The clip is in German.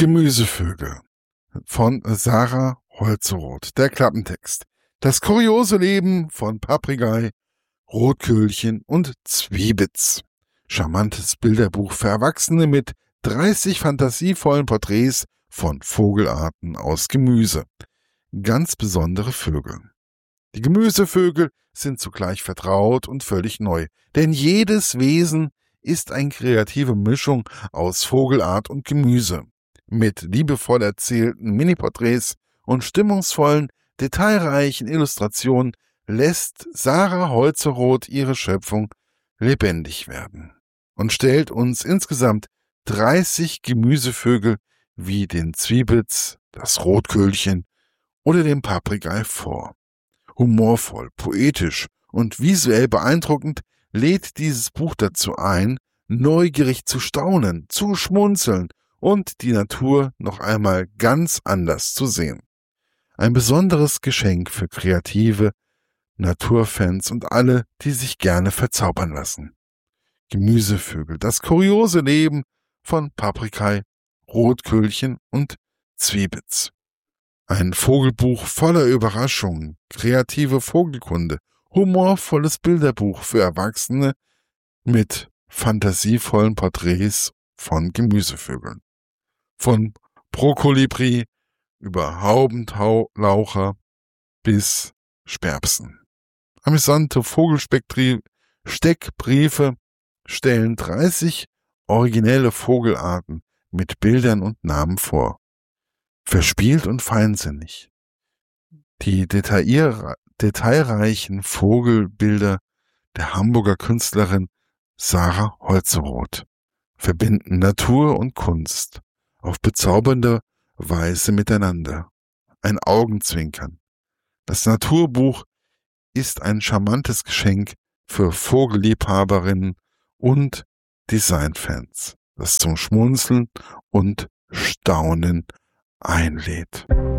Gemüsevögel von Sarah Holzeroth. Der Klappentext. Das kuriose Leben von Paprikei, Rotkehlchen und Zwiebitz. Charmantes Bilderbuch für Erwachsene mit 30 fantasievollen Porträts von Vogelarten aus Gemüse. Ganz besondere Vögel. Die Gemüsevögel sind zugleich vertraut und völlig neu, denn jedes Wesen ist eine kreative Mischung aus Vogelart und Gemüse. Mit liebevoll erzählten Mini-Porträts und stimmungsvollen, detailreichen Illustrationen lässt Sarah Holzeroth ihre Schöpfung lebendig werden und stellt uns insgesamt 30 Gemüsevögel wie den Zwiebitz, das Rotkehlchen oder den Paprikei vor. Humorvoll, poetisch und visuell beeindruckend lädt dieses Buch dazu ein, neugierig zu staunen, zu schmunzeln und die Natur noch einmal ganz anders zu sehen. Ein besonderes Geschenk für kreative Naturfans und alle, die sich gerne verzaubern lassen. Gemüsevögel, das kuriose Leben von Paprikei, Rotkehlchen und Zwiebitz. Ein Vogelbuch voller Überraschungen, kreative Vogelkunde, humorvolles Bilderbuch für Erwachsene mit fantasievollen Porträts von Gemüsevögeln. Von Brokolibri über Haubentaucher bis Sperpsen. Amüsante Steckbriefe stellen 30 originelle Vogelarten mit Bildern und Namen vor. Verspielt und feinsinnig. Die detailreichen Vogelbilder der Hamburger Künstlerin Sarah Holzeroth verbinden Natur und Kunst auf bezaubernde Weise miteinander. Ein Augenzwinkern. Das Naturbuch ist ein charmantes Geschenk für Vogelliebhaberinnen und Designfans, das zum Schmunzeln und Staunen einlädt.